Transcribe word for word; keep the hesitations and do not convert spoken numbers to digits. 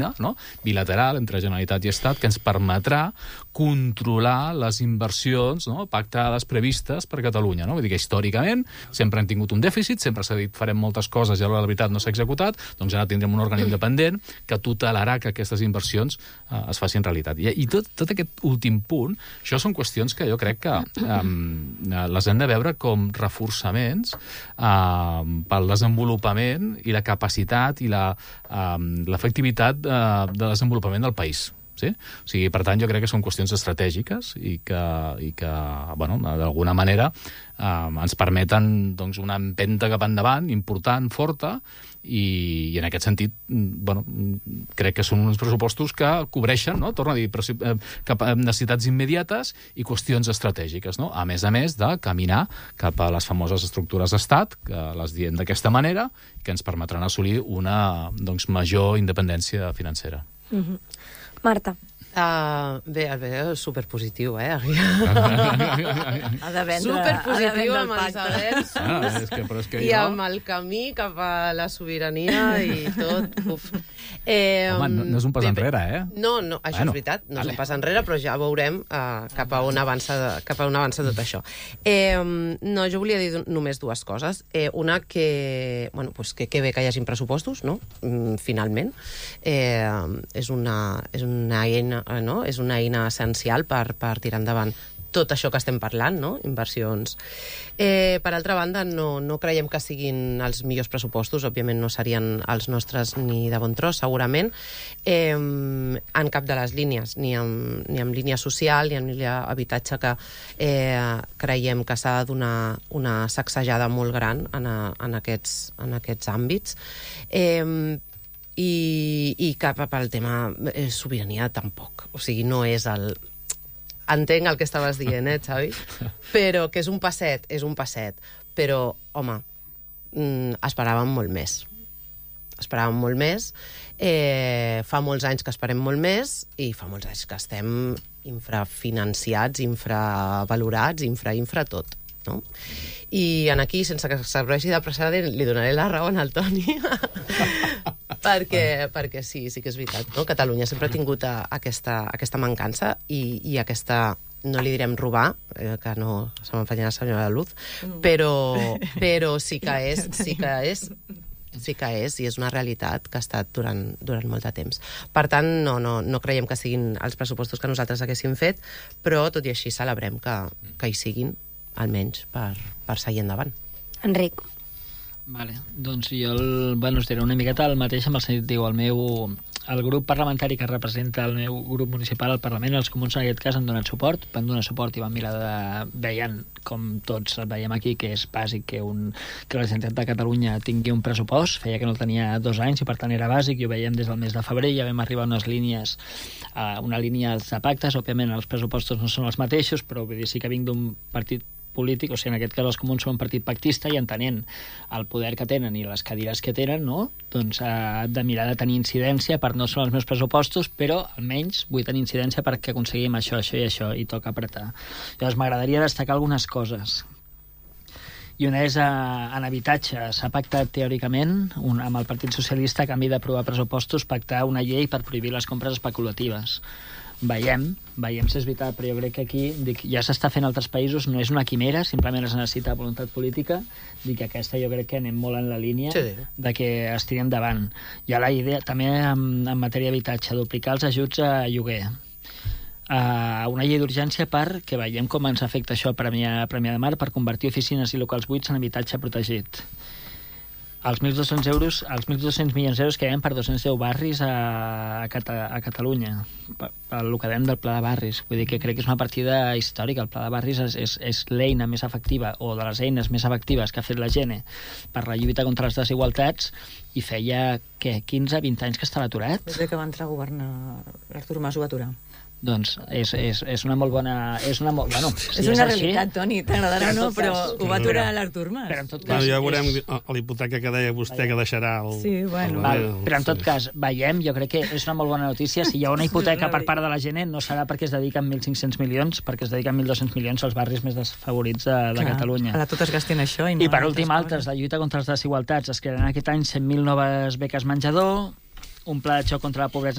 no? bilateral entre Generalitat i Estat que ens permetrà controlar les inversions, no? pactades, previstes per Catalunya. No? Vull dir que històricament sempre hem tingut un dèficit, sempre s'ha dit farem moltes coses i ara la veritat no s'ha executat, doncs ara tindrem un òrgan independent que tutelarà que aquestes inversions eh, es facin realitat. I, i tot, tot aquest últim punt, això són qüestions que jo crec que eh, les hem de veure com reforçaments eh, pel desenvolupament i la capacitat i la, eh, l'efectivitat de desenvolupament del país. Sí? O sigui, per tant, jo crec que són qüestions estratègiques i que, i que bueno, d'alguna manera eh, ens permeten doncs, una empenta cap endavant important, forta, i, i en aquest sentit bueno, crec que són uns pressupostos que cobreixen, no? torno a dir, cap a necessitats immediates i qüestions estratègiques, no? a més a més de caminar cap a les famoses estructures d'estat, que les diem d'aquesta manera, que ens permetran assolir una doncs, major independència financera. Mm-hmm. Marta. Uh, bé, el veu és superpositiu, eh? Ha de vendre, superpositiu amb els aders ah, és que, però és que i jo... amb el camí cap a la sobirania i tot. Uf. Eh, Home, no, no és un pas bé, enrere, eh? No, no, això bueno, és veritat, no vale. és un pas enrere, però ja veurem uh, cap a on avança, cap a on avança tot això. Eh, no, jo volia dir només dues coses. Eh, una, que, bueno, pues que, que bé que hi hagin pressupostos, no? Mm, finalment. Eh, és una, és una eina no? és una eina essencial per, per tirar endavant tot això que estem parlant, no? Inversions. Eh, per altra banda, no, no creiem que siguin els millors pressupostos, òbviament no serien els nostres ni de bon tros, segurament, eh, en cap de les línies, ni en, ni en línia social, ni en línia habitatge, que eh, creiem que s'ha de donar una sacsejada molt gran en, a, en, aquests, en aquests àmbits. Eh, I, i cap al tema eh, sobirania tampoc. O sigui, no és el... Entenc el que estaves dient, eh, Xavi? Però que és un passet, és un passet. Però, home, mm, esperàvem molt més. Esperàvem molt més. Eh, fa molts anys que esperem molt més i fa molts anys que estem infrafinanciats, infravalorats, infra, infra tot. No? I en aquí, sense que serveixi de precedent, li donaré la raó al Toni perquè, perquè sí, sí que és veritat, no? Catalunya sempre ha tingut a, aquesta, aquesta mancança i, i aquesta, no li direm robar, eh, que no se m'emfanya la senyora Luz, però, però sí que és, sí que és sí que és, i és una realitat que ha estat durant, durant molt de temps. Per tant, no, no, no creiem que siguin els pressupostos que nosaltres haguéssim fet, però tot i així celebrem que, que hi siguin, almenys per, per seguir endavant. Enric. Vale, doncs jo el, bueno, us diré una miqueta el mateix amb el sentit, diu, el meu el grup parlamentari que representa el meu grup municipal al Parlament, els comuns en aquest cas han donat suport, van donar suport i van mirar de... veien, com tots veiem aquí, que és bàsic que, un, que la Generalitat de Catalunya tingui un pressupost, feia que no el tenia dos anys i per tant era bàsic, i ho veiem des del mes de febrer, ja vam arribar a unes línies, a una línia de pactes, òbviament els pressupostos no són els mateixos, però vull dir, sí que vinc d'un partit polític, o sigui, en aquest cas els comuns són un partit pactista i entenent el poder que tenen i les cadires que tenen, no? Doncs ha de mirar de tenir incidència, per no són els meus pressupostos, però almenys vull tenir incidència perquè aconseguim això, això i això, i toca apretar. Llavors m'agradaria destacar algunes coses. I una és a, en habitatge. S'ha pactat teòricament un, amb el Partit Socialista, a canvi d'aprovar pressupostos, pactar una llei per prohibir les compres especulatives. Veiem, veiem si és veritat, però jo crec que aquí dic, ja s'està fent a altres països, no és una quimera, simplement es necessita voluntat política, dic que aquesta jo crec que anem molt en la línia sí. de que es tiri endavant. Hi ha la idea, també en, en matèria d'habitatge, duplicar els ajuts a lloguer. Uh, una llei d'urgència perquè veiem com ens afecta això a Premià, a Premià de Mar per convertir oficines i locals buits en habitatge protegit. Els mil dos-cents euros, els mil dos-cents milions d'euros que hi ha per dos-cents deu barris a, a, Cata, a Catalunya, per, per el que dèiem del Pla de Barris. Vull dir que crec que és una partida històrica. El Pla de Barris és, és, és l'eina més efectiva, o de les eines més efectives que ha fet la Gene per la lluita contra les desigualtats, i feia, què, quinze vint anys que estava aturat. Des que va entrar a governar l'Artur Mas ho va aturar. Doncs és, és, és una molt bona... És una, molt, bueno, si és una és realitat, així, Toni, t'agradarà o no, però cas, ho va aturar l'Artur Mas. Però en tot cas... Bueno, ja veurem és... l'hipoteca que deia vostè que deixarà el... Sí, bueno. Val, però en tot cas, veiem, jo crec que és una molt bona notícia. Si hi ha una hipoteca per part de la gent, no serà perquè es dediquen mil cinc-cents milions, perquè es dediquen mil dos-cents milions als barris més desfavorits de, de Catalunya. Ara tot es gastin això i no... I per últim, altres, la lluita contra les desigualtats. Es crearan aquest any cent mil noves beques menjador, un pla de xoc contra la pobresa